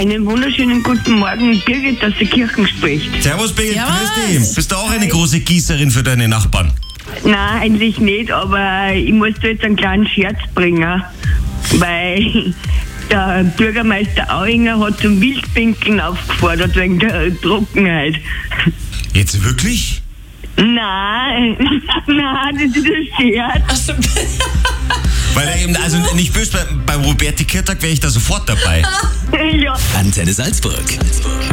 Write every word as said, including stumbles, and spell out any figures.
Einen wunderschönen guten Morgen, Birgit aus der Kirchen spricht. Servus Birgit, Servus. grüß dich. Bist du auch eine große Gießerin für deine Nachbarn? Nein, eigentlich nicht, aber ich muss da jetzt einen kleinen Scherz bringen, weil der Bürgermeister Auinger hat zum Wildpinkeln aufgefordert wegen der Trockenheit. Jetzt wirklich? Nein, nein, das ist ein Scherz. Ach so. Weil er eben, also nicht böse, bei, beim Roberti Kirtag wäre ich da sofort dabei. Ja. Antenne Salzburg.